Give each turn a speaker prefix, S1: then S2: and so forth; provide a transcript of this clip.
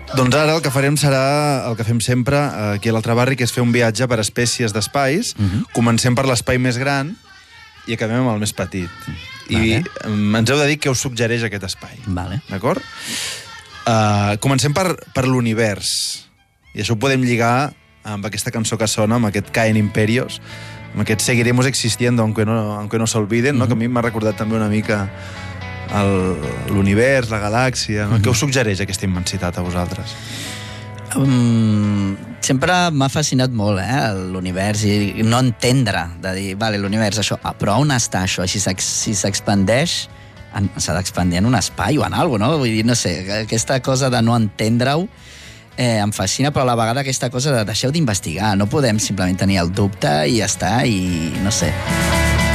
S1: Doncs ara el que farem serà el que fem sempre aquí a l'altre barri, que és fer un viatge per espècies d'espais. Comencem per l'espai més gran i acabem amb el més petit. I ens heu de dir què us suggereix aquest espai.
S2: Vale.
S1: D'acord? Comencem per l'univers. I això ho podem lligar amb aquesta cançó que sona, amb aquest Caen Imperios, amb aquest Seguiremos existiendo aunque no se olviden, no? Que a mi m'ha recordat també una mica l'univers, la galàxia. Què us suggereix aquesta immensitat a vosaltres?
S2: Sempre m'ha fascinat molt l'univers i no entendre, de dir, vale, l'univers, això, però on està això? Si s'expandeix, s'ha d'expandir en un espai o en alguna cosa, no? Vull dir, no sé, aquesta cosa de no entendre-ho em fascina, però a la vegada aquesta cosa de deixeu d'investigar, no podem simplement tenir el dubte i ja està, i no sé.